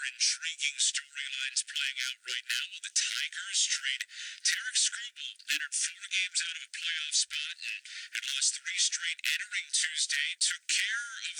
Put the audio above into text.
intriguing storylines playing out right now. Well, the Tigers trade Tarek Skubal, entered 4 games out of a playoff spot and had lost 3 straight entering Tuesday, took care of